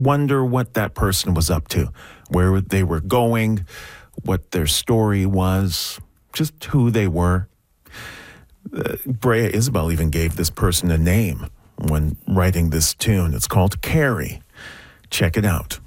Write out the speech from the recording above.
wonder what that person was up to, where they were going, what their story was, just who they were. Brea Isabel even gave this person a name when writing this tune. It's called Carrie. Check it out.